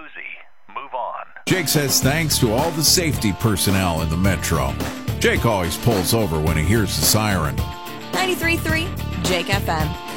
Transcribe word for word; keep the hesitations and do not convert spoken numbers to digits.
Boozy. Move on. Jake says thanks to all the safety personnel in the metro. Jake always pulls over when he hears the siren. ninety-three point three Jake F M.